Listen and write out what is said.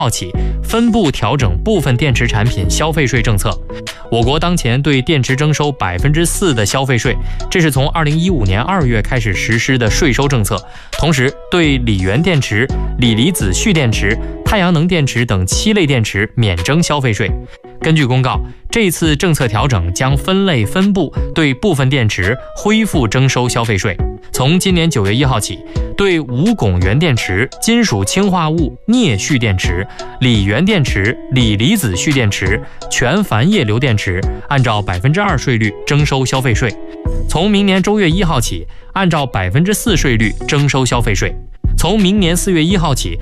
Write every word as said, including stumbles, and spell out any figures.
号起分步调整部分电池产品消费税政策。我国当前对电池征收百分之四的消费税，这是从二零一五年二月开始实施的税收政策。同时，对锂源电池、锂离子蓄电池、太阳能电池等七类电池免征消费税。根据公告，这次政策调整将分类分步对部分电池恢复征收消费税。从今年九月一号起，对无汞原电池、金属氢化物镍蓄电池、锂源电池、锂离子蓄电池、全钒叶流电池，按照百分之二税率征收消费税。从明年周月一号起，按照百分之四税率征收消费税。从明年四月一号起，